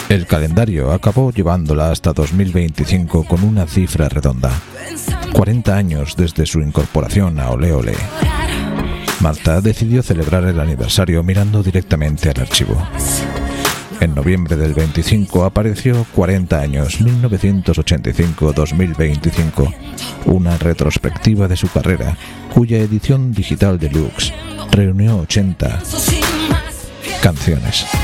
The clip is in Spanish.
El calendario acabó llevándola hasta 2025 con una cifra redonda: 40 años desde su incorporación a Olé Olé. Marta decidió celebrar el aniversario mirando directamente al archivo. En noviembre del 25 apareció 40 años, 1985-2025, una retrospectiva de su carrera, cuya edición digital deluxe reunió 80 canciones.